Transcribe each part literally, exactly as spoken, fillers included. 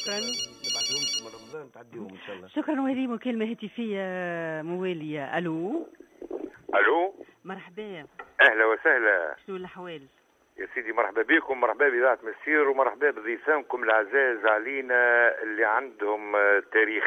شكرا. نبعثهم لكم رمضان تعديهم ان شاء الله. شكرا. وهذه مكالمة هاتفية موالية. الو الو مرحبا. اهلا وسهلا. شنو الاحوال يا سيدي؟ مرحبا بكم، مرحبا بإذاعة مسير، ومرحبا بضيفانكم العزاز علينا اللي عندهم تاريخ.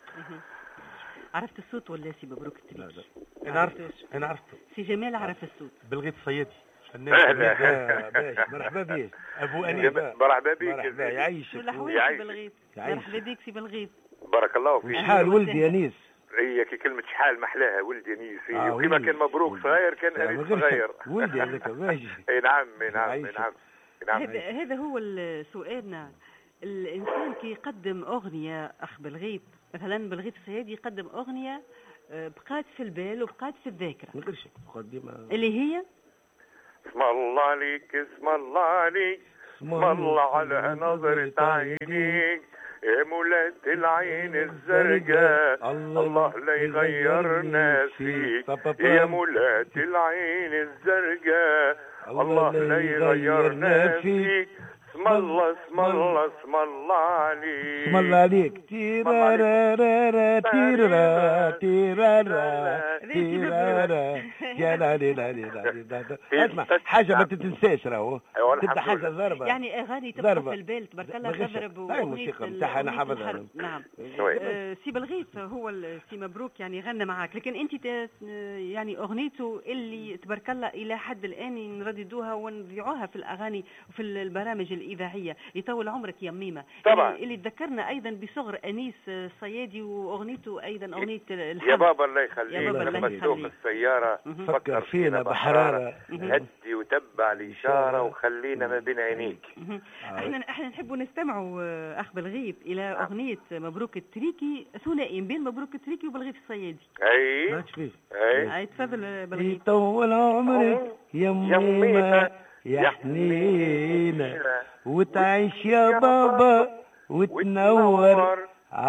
عرفت الصوت ولا سي مبروك التريك؟ انا عرفت انا عرفته. سي جمال عرف الصوت. بالغيط الصيادي. اهلا باش مرحبا بك ابو انيس. مرحبا بك. مرحبا يعيشك. شنو الاحوال سي بالغيط؟ يعيشك. مرحبا بك سي بالغيط. بارك الله فيك. شحال ولدي انيس؟ هي كي كلمة شحال محلاها ولدي انيس. آه وكما كان مبروك صغير كان انيس صغير. ولدي هذاك ماشي. اي نعم اي نعم اي نعم. نعم. هذا هذا هو سؤالنا. الانسان كي يقدم اغنيه اخ بالغيط، مثلا بالغيط الصيادي يقدم اغنيه بقات في البال وبقات في الذاكره. ما نقدرش مقدمه اللي هي اسم الله عليك اسم الله عليك اسم الله على نظرة عينيك يا مولاة العين الزرقاء الله لا يغيرنا فيك يا مولاة العين الزرقاء الله لا يغيرنا فيك اسم الله اسم الله اسم الله عليك اسم الله عليك. تيرارارا تيرارا تيرارا تيرارا يا لا لا لا لا. اسمع حاجه ما تتنساش راهو تبدا حاجه ضربه، يعني اغاني تبقى في البال تبارك الله تضرب. هاي الموسيقى نتاعها انا حافظها. نعم. سي بالغيط هو سي مبروك يعني غنى معاك، لكن انت يعني اغنيته اللي تبارك الله الى حد الان نرددوها ونذيعوها في الاغاني وفي البرامج الاذاعيه. يطول عمرك يا ميمه. طبعا. اللي تذكرنا ايضا بصغر انيس الصيادي واغنيته ايضا اغنيه الحب. يا بابا الله يخليك. يا بابا الله لما تسوق السياره فكر فينا بحراره هدي وتبع الاشاره وخلينا ما بين عينيك. احنا احنا نحبوا نستمعوا اخ بالغيط الى اغنيه مبروك التريكي، ثنائي بين مبروك التريكي وبالغيط الصيادي. اي ماكش فيه. اي اي تفضل بالغيط. يطول عمرك يا ميمه يا حنينه وتعيش يا بابا وتنور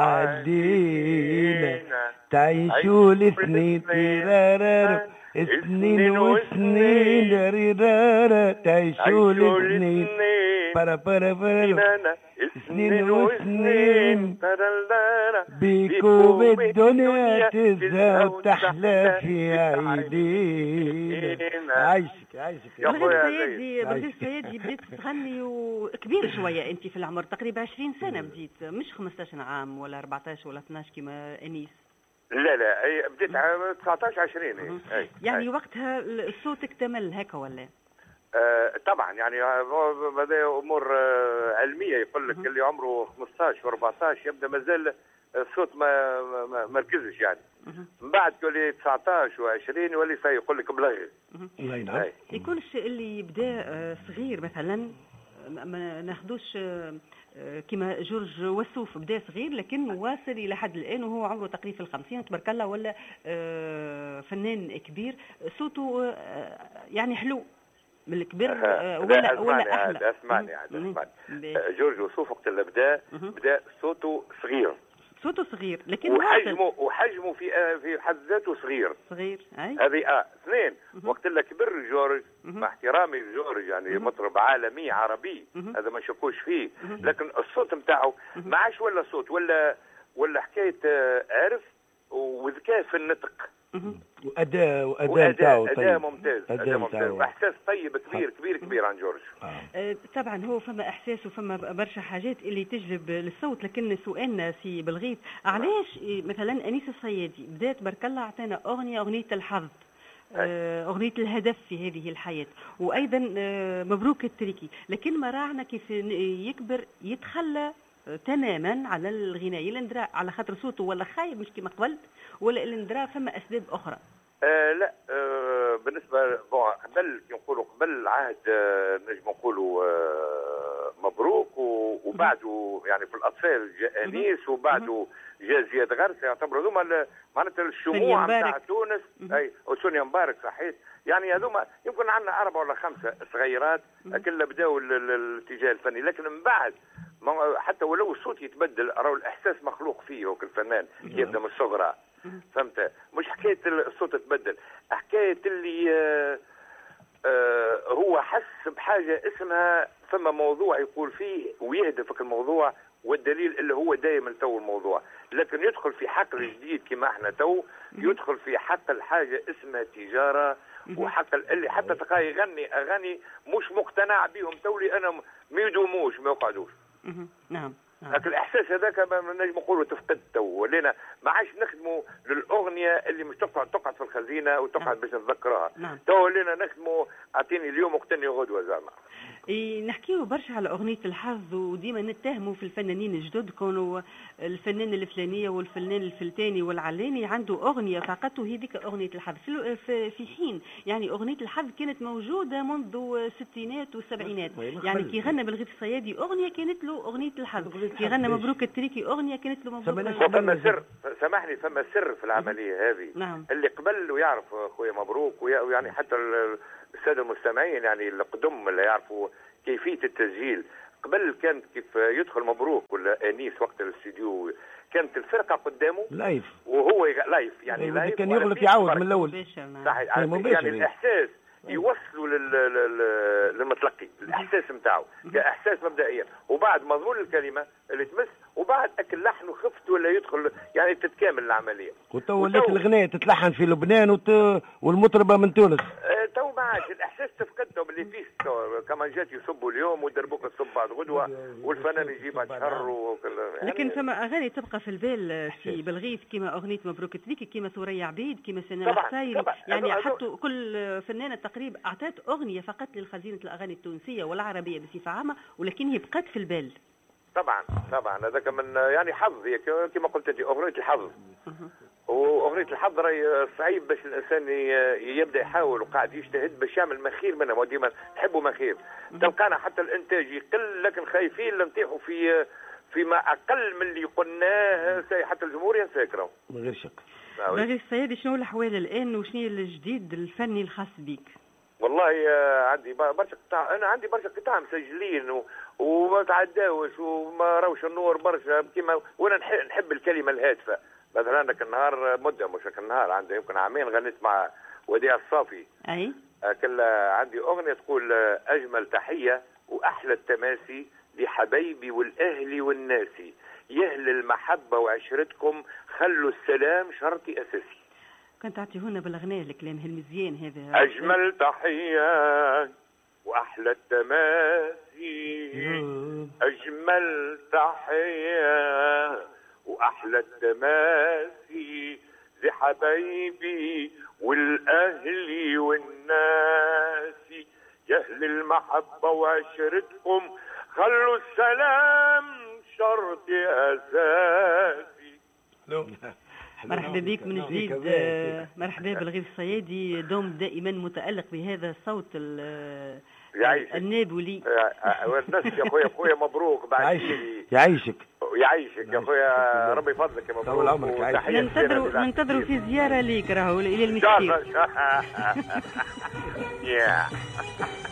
علينا تعيشوا الاثنين تيرارا اثنين وسنين ريرارا تعيشوا الاثنين برا برا برا اثنين وسنين بيكو بالدنيا تزهى وتحلى في عيدين. عايشك عايشك يا اخويا. الصيادي بالغيط الصيادي بديت تغني وكبير شويه انت في العمر، تقريبا عشرين سنه بديت، مش خمسطاش عام ولا أربعطاش ولا اثناش كما انيس. لا لا اي بديت عام تسعطاش عشرين. اي يعني أي. وقتها الصوت اكتمل هكا ولا؟ آه طبعا يعني هذا امور آه علميه. يقول لك اللي عمره خمسطاش و14 يبدا مازال الصوت ما ما مركزش يعني. من بعد تولي تسعطاش وعشرين يولي في يقول لك بلغي. الله ينعم. يكون الشيء اللي يبدا صغير مثلا ما ناخذوش كما جورج وسوف بدا صغير لكن واصل الى حد الان وهو عمره تقريبا في الخمسين تبارك الله، ولا فنان كبير صوته يعني حلو من الكبير ولا ولا احلى. اسمعني عاد اسمعني. جورج وسوف وقت اللي بدا بدا صوته صغير. صوته صغير لكن وحجمه وحجمه في في حد ذاته صغير. صغير اي. هذه اه اثنين. وقت اللي كبر جورج مع احترامي لجورج يعني مطرب عالمي عربي هذا ما شكوش فيه، لكن الصوت نتاعو ما عادش ولا صوت ولا ولا حكايه عرف وذكاء في النطق. واداء واداء نتاعو طيب. اداء ممتاز اداء ممتاز واحساس طيب كبير كبير كبير عن جورج. آه. طبعا هو فما احساس وفما برشا حاجات اللي تجلب للصوت، لكن سؤالنا سي بالغيط علاش مثلا انيس الصيادي بدات برك الله اعطانا اغنيه اغنيه الحظ، آه اغنيه الهدف في هذه الحياه، وايضا آه مبروك التريكي، لكن ما راعنا كيف يكبر يتخلى تماما على الغناء الاندراء على خاطر صوته ولا خايب مش كما قبل، ولا الاندراء فما اسباب اخرى؟ آه لا آه بالنسبه قبل نقولوا قبل عهد آه نجم نقولوا آه مبروك وبعده يعني في الاطفال جاء انيس وبعده جاء زياد غرسه، يعتبروا هذوما معناتها الشموع نتاع تونس. اي وسونيا مبارك صحيح، يعني هذوما يمكن عندنا اربعه ولا خمسه صغيرات كلها بداوا الاتجاه الفني، لكن من بعد حتى ولو الصوت يتبدل راهو الاحساس مخلوق فيه هو الفنان يبدا من الصغرى. فهمت؟ مش حكايه الصوت تبدل، حكايه اللي آه هو حس بحاجه اسمها فما موضوع يقول فيه ويهدفك الموضوع، والدليل اللي هو دائما تو الموضوع، لكن يدخل في حقل جديد كما احنا تو يدخل في حقل حاجه اسمها تجاره، وحقل اللي حتى تلقاه يغني اغاني مش مقتنع بهم تولي انا ما يدوموش ما يقعدوش. نعم. لكن الاحساس هذاك ما نجم نقولوا تفقد تو، ولينا ما عادش نخدموا للاغنيه اللي مش تقعد تقعد في الخزينه وتقعد نعم. باش نتذكرها. نعم. تو ولينا نخدموا اعطيني اليوم وقتني غدوه زعما. إيه نحكيو برشا على أغنية الحظ، وديما نتهموا في الفنانين الجدد كونوا الفنان الفلانية والفنان الفلتاني والعلاني عنده أغنية فقط وهذيك أغنية الحظ، في, في حين يعني أغنية الحظ كانت موجودة منذ الستينات والسبعينات، يعني كي غنى بالغيث الصيادي أغنية كانت له أغنية الحظ، كي غنى مبروك التريكي أغنية كانت له مبروك الحظ. فما سر، سامحني، فما سر في العملية هذه. نعم. اللي قبل ويعرف خويا مبروك ويعني حتى السادة المستمعين يعني القدم اللي يعرفوا كيفية التسجيل. قبل كانت كيف يدخل مبروك ولا أنيس وقت الاستديو كانت الفرقة قدامه لايف وهو يغ... لايف يعني لايف كان يغلط يعاود من الأول. صحيح. يعني الإحساس يوصلوا لل... لل... للمتلقي الإحساس نتاعو كإحساس مبدئيا، وبعد مضمون الكلمة اللي تمس، وبعد أكل لحن وخفت ولا يدخل يعني تتكامل العملية. وتو ولات الغناية تتلحن في لبنان وت... والمطربة من تونس. اه تو ما عادش الإحساس تفقدته باللي فيه كمان جات يصبوا اليوم ودربوك الصب بعد غدوة والفنان يجي بعد شهر وكل يعني. لكن فما أغاني تبقى في البال في بالغيث كما أغنية مبروك تريكي، كما ثريا عبيد، كما سناء الحسايري، يعني حتى كل فنانة تقريبا أعطت أغنية فقط للخزينة الأغاني التونسية والعربية بصفة عامة، ولكن هي بقت في البال. طبعا طبعا هذاك من يعني حظ، هي كما قلت انت اغنيه الحظ. واغنيه الحظ راهي صعيب باش الانسان يبدا يحاول وقاعد يجتهد باش يعمل ما خير منها، وديما نحبوا ما خير. تلقانا حتى الانتاج يقل لكن خايفين نطيحوا في فيما اقل من اللي قلناه، حتى الجمهور ينساكروا من غير شك. باغي السيدي شنو الاحوال الان وشنو الجديد الفني الخاص بك؟ والله عندي برشا قطاع، انا عندي برشا قطاع مسجلين و... وما تعداوش وما راوش النور برشا كيما، وانا نحب الكلمه الهادفه. مثلا هذاك النهار مده مش هذاك النهار عندي يمكن عامين غنيت مع وديع الصافي. اي كل عندي اغنيه تقول اجمل تحيه واحلى التماسي لحبايبي والاهلي والناسي، يهل المحبه وعشرتكم خلوا السلام شرطي اساسي. كنت تعطيهولنا بالاغنيه الكلام هالمزيان هذا. اجمل تحيه واحلى التماسي، اجمل تحيه واحلى التماسي لحبايبي والاهلي والناسي، يا اهل المحبه وعشرتكم خلوا السلام شرط اساسي. مرحبا بك من جديد، مرحبا بالغيث الصيادي، دوم دائما متألق بهذا الصوت النابلي. والناس يا خويا خويا مبروك بعد يعيشك يعيشك يا خويا، ربي يفضلك يا مبروك. طول عمرك. ننتظروا ننتظروا في زيارة ليك راهو الى المكسيك.